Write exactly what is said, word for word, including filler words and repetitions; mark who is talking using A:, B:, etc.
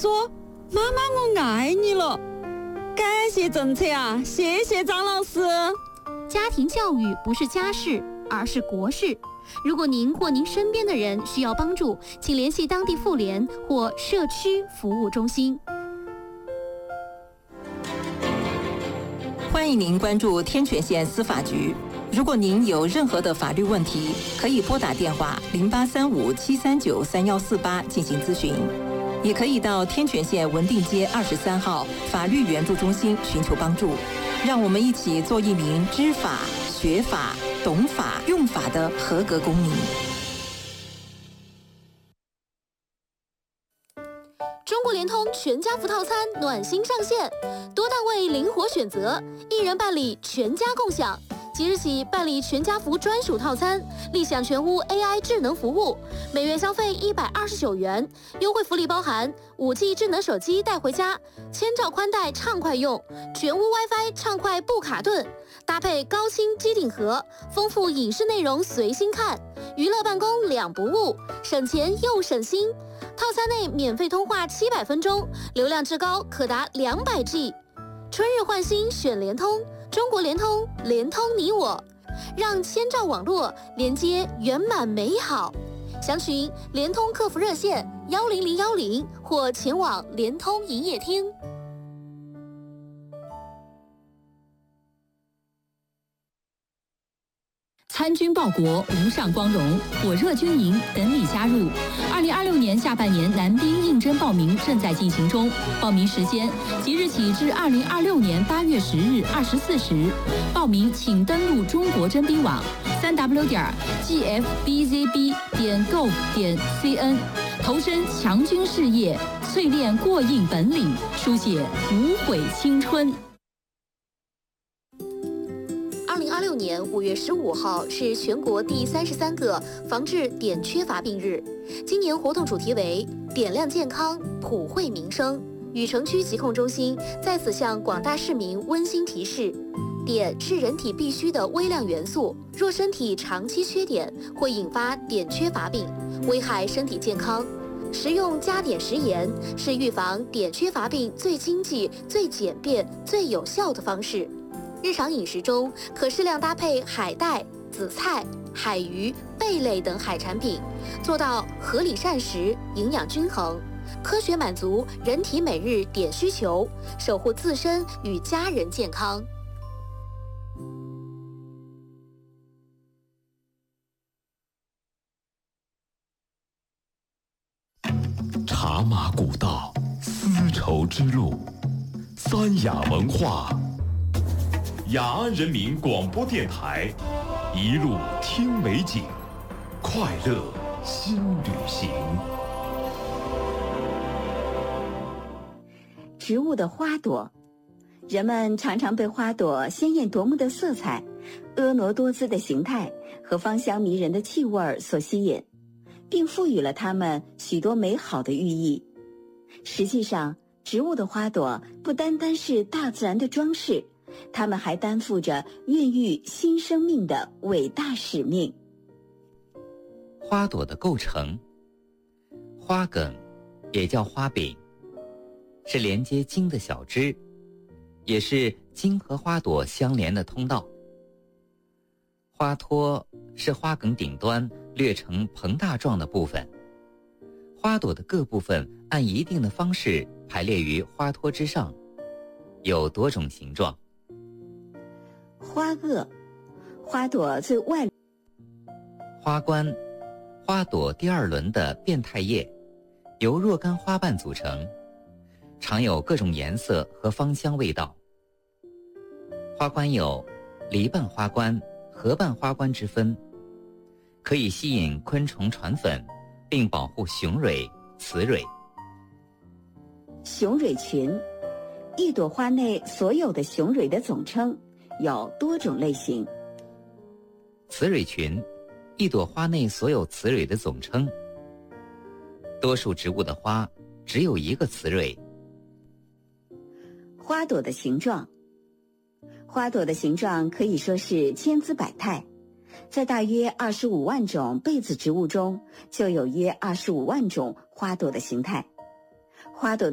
A: 说：“妈妈，我爱你了。”感谢政策啊，谢谢张老师。
B: 家庭教育不是家事，而是国事。如果您或您身边的人需要帮助，请联系当地妇联或社区服务中心。
C: 欢迎您关注天泉县司法局。如果您有任何的法律问题，可以拨打电话零八三五七三九三幺四八进行咨询，也可以到天泉县文定街二十三号法律援助中心寻求帮助。让我们一起做一名知法、学法、懂法、用法的合格公民。
B: 中国联通全家福套餐暖心上线，多档位灵活选择，一人办理全家共享。即日起办理全家福专属套餐，立享全屋 A I 智能服务，每月消费一百二十九元，优惠福利包含 五 G 智能手机带回家，千兆宽带畅快用，全屋 WiFi 畅快不卡顿，搭配高清机顶盒，丰富影视内容随心看，娱乐办公两不误，省钱又省心。套餐内免费通话七百分钟，流量至高可达两百 G。春日换新选联通，中国联通，联通你我，让千兆网络连接圆满美好。详询联通客服热线幺零零幺零或前往联通营业厅。
D: 参军报国，无上光荣，火热军营等你加入。二零二六年下半年男兵应征报名正在进行中，报名时间即日起至二零二六年八月十日二十四时。报名请登录中国征兵网三 w 点 g f b z b 点 gov 点 c n， 投身强军事业，淬炼过硬本领，书写无悔青春。
B: 二零二六年五月十五号是全国第三十三个防治碘缺乏病日。今年活动主题为“点亮健康，普惠民生”。禹城区疾控中心在此向广大市民温馨提示：碘是人体必需的微量元素，若身体长期缺碘，会引发碘缺乏病，危害身体健康。食用加碘食盐是预防碘缺乏病最经济、最简便、最有效的方式。日常饮食中可适量搭配海带、紫菜、海鱼、贝类等海产品，做到合理膳食、营养均衡，科学满足人体每日碘需求，守护自身与家人健康。
E: 茶马古道，丝绸之路，三雅文化。雅安人民广播电台，一路听美景，快乐新旅行。
F: 植物的花朵，人们常常被花朵鲜艳夺目的色彩、婀娜多姿的形态和芳香迷人的气味所吸引，并赋予了它们许多美好的寓意。实际上，植物的花朵不单单是大自然的装饰，它们还担负着孕育新生命的伟大使命。
G: 花朵的构成，花梗也叫花柄，是连接茎的小枝，也是茎和花朵相连的通道。花托是花梗顶端略呈膨大状的部分，花朵的各部分按一定的方式排列于花托之上，有多种形状。
F: 花萼，花朵最外。
G: 花冠，花朵第二轮的变态叶，由若干花瓣组成，常有各种颜色和芳香味道。花冠有梨瓣花冠、合瓣花冠之分，可以吸引昆虫传粉，并保护雄蕊、雌蕊。
F: 雄蕊群，一朵花内所有的雄蕊的总称，有多种类型。
G: 雌蕊群，一朵花内所有雌蕊的总称。多数植物的花只有一个雌蕊。
F: 花朵的形状，花朵的形状可以说是千姿百态，在大约二十五万种被子植物中，就有约二十五万种花朵的形态。花朵